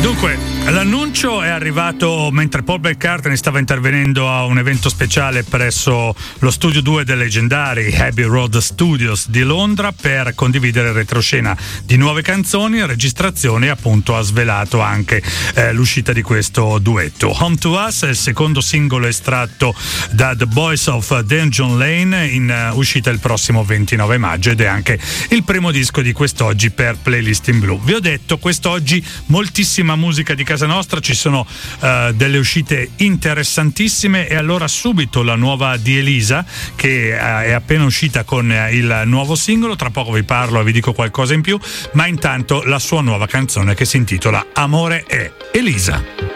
Dunque, l'annuncio è arrivato mentre Paul McCartney stava intervenendo a un evento speciale presso lo studio 2 dei leggendari Abbey Road Studios di Londra per condividere il retroscena di nuove canzoni, registrazioni, e appunto ha svelato anche l'uscita di questo duetto. Home to Us è il secondo singolo estratto da The Boys of Dungeon Lane, in uscita il prossimo 29 maggio, ed è anche il primo disco di quest'oggi per Playlist in Blu. Vi ho detto, quest'oggi moltissima musica di casa nostra, ci sono delle uscite interessantissime, e allora subito la nuova di Elisa, che è appena uscita con il nuovo singolo. Tra poco vi parlo e vi dico qualcosa in più, ma intanto la sua nuova canzone che si intitola Amore è. Elisa.